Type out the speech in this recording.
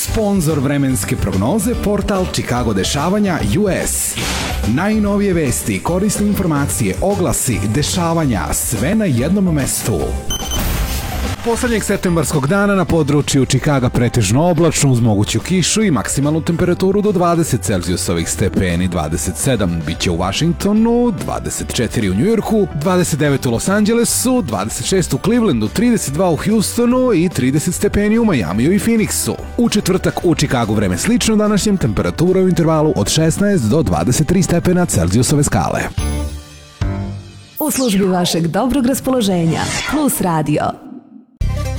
Sponzor vremenske prognoze, portal Chicago dešavanja US. Najnovije vesti, korisne informacije, oglasi, dešavanja, sve na jednom mestu. Poslednjeg septembarskog dana na području Čikaga pretežno oblačno uz moguću kišu i maksimalnu temperaturu do 20 Celzijusovih stepeni, 27 biće u Washingtonu, 24 u Njujorku, 29 u Los Angelesu, 26 u Clevelandu, 32 u Houstonu i 30 stepeni u Majamiju i Phoenixu. U četvrtak u Čikagu vreme slično današnjem, temperatura u intervalu od 16 do 23 stepena Celzijusove skale. U službi vašeg dobrog raspoloženja, Plus Radio.